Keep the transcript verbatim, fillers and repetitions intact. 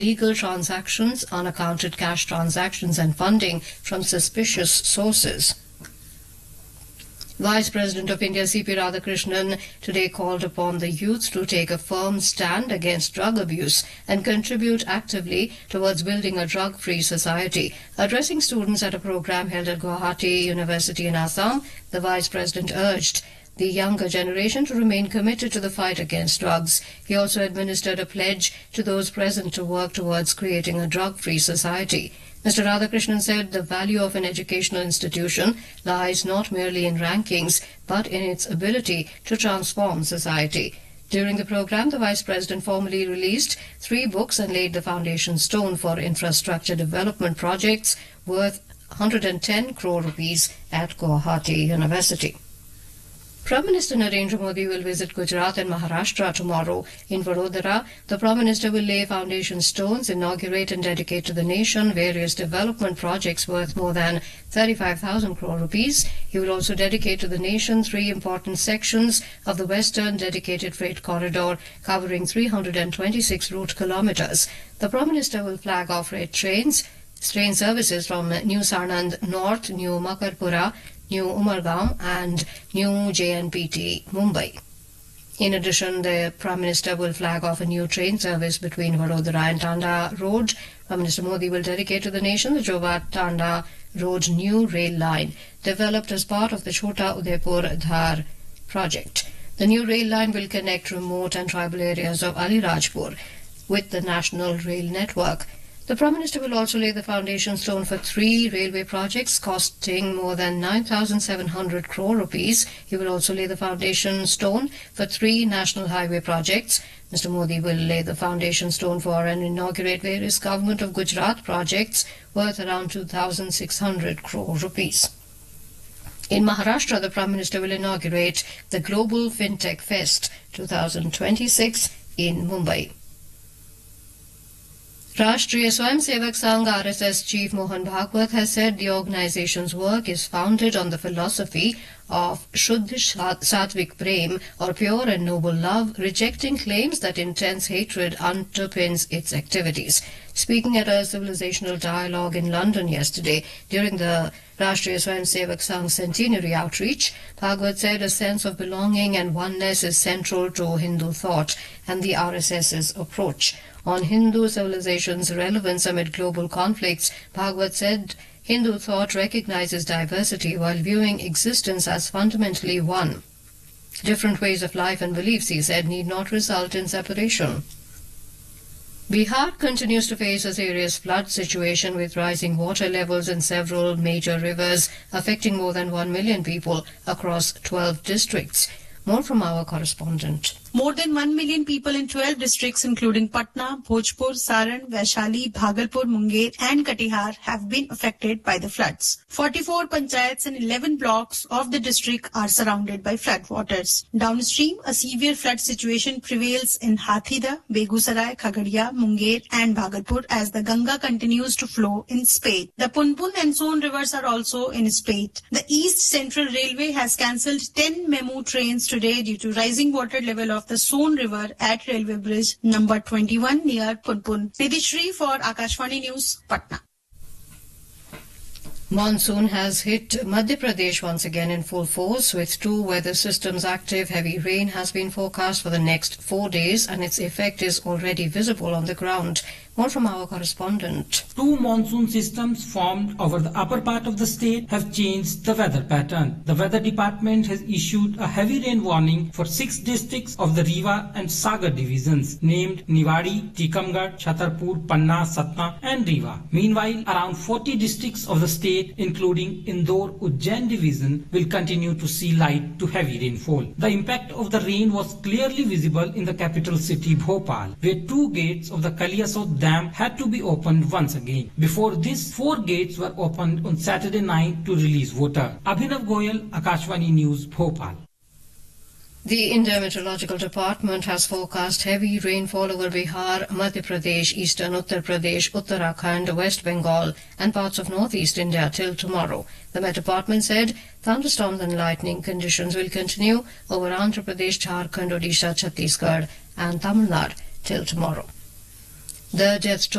illegal transactions, unaccounted cash transactions and funding from suspicious sources. Vice President of India C P Radhakrishnan today called upon the youth to take a firm stand against drug abuse and contribute actively towards building a drug-free society. Addressing students at a program held at Guwahati University in Assam, the Vice President urged the younger generation to remain committed to the fight against drugs. He also administered a pledge to those present to work towards creating a drug-free society. Mister Radhakrishnan said the value of an educational institution lies not merely in rankings, but in its ability to transform society. During the program, the Vice President formally released three books and laid the foundation stone for infrastructure development projects worth one hundred ten crore rupees at Guwahati University. Prime Minister Narendra Modi will visit Gujarat and Maharashtra tomorrow. In Vadodara, the Prime Minister will lay foundation stones, inaugurate and dedicate to the nation various development projects worth more than thirty-five thousand crore rupees. He will also dedicate to the nation three important sections of the Western Dedicated Freight Corridor covering three hundred twenty-six route kilometers. The Prime Minister will flag off freight trains, train services from New Sanand North, New Makarpura, New Umargaon and New J N P T, Mumbai. In addition, the Prime Minister will flag off a new train service between Vadodara and Tanda Road. Prime Minister Modi will dedicate to the nation the Jobat-Tanda Road new rail line, developed as part of the Chota Udaipur-Dhar project. The new rail line will connect remote and tribal areas of Alirajpur with the national rail network. The Prime Minister will also lay the foundation stone for three railway projects costing more than nine thousand seven hundred crore rupees. He will also lay the foundation stone for three national highway projects. Mister Modi will lay the foundation stone for and inaugurate various Government of Gujarat projects worth around two thousand six hundred crore rupees. In Maharashtra, the Prime Minister will inaugurate the Global FinTech Fest twenty twenty-six in Mumbai. Rashtriya Swayamsevak Sangh R S S Chief Mohan Bhagwat has said the organization's work is founded on the philosophy of Shuddh Sattvic Prem, or pure and noble love, rejecting claims that intense hatred underpins its activities. Speaking at a civilizational dialogue in London yesterday during the Rashtriya Swayamsevak Sangh centenary outreach, Bhagwat said a sense of belonging and oneness is central to Hindu thought and the RSS's approach. On Hindu civilization's relevance amid global conflicts, Bhagwat said Hindu thought recognizes diversity while viewing existence as fundamentally one. Different ways of life and beliefs, he said, need not result in separation. Bihar continues to face a serious flood situation with rising water levels in several major rivers, affecting more than one million people across twelve districts. More from our correspondent. More than one million people in twelve districts including Patna, Bhojpur, Saran, Vaishali, Bhagalpur, Munger and Katihar have been affected by the floods. forty-four panchayats and eleven blocks of the district are surrounded by floodwaters. Downstream, a severe flood situation prevails in Hathida, Begusarai, Khagadia, Munger and Bhagalpur as the Ganga continues to flow in spate. The Punpun and Son rivers are also in spate. The East Central Railway has cancelled ten memo trains today due to rising water level of the Son River at Railway Bridge number twenty-one near Punpun. Nidhi for Akashvani News, Patna. Monsoon has hit Madhya Pradesh once again in full force with two weather systems active. Heavy rain has been forecast for the next four days and its effect is already visible on the ground. More from our correspondent. Two monsoon systems formed over the upper part of the state have changed the weather pattern. The weather department has issued a heavy rain warning for six districts of the Rewa and Sagar divisions named Niwadi, Tikamgarh, Chhatarpur, Panna, Satna and Rewa. Meanwhile, around forty districts of the state including Indore, Ujjain division will continue to see light to heavy rainfall. The impact of the rain was clearly visible in the capital city Bhopal, where two gates of the Kaliasot Dam had to be opened once again. Before this, four gates were opened on Saturday night to release water. Abhinav Goyal, Akashvani News, Bhopal. The Indian Meteorological Department has forecast heavy rainfall over Bihar, Madhya Pradesh, Eastern Uttar Pradesh, Uttarakhand, West Bengal and parts of northeast India till tomorrow. The Met Department said thunderstorms and lightning conditions will continue over Andhra Pradesh, Jharkhand, Odisha, Chhattisgarh and Tamil Nadu till tomorrow. The death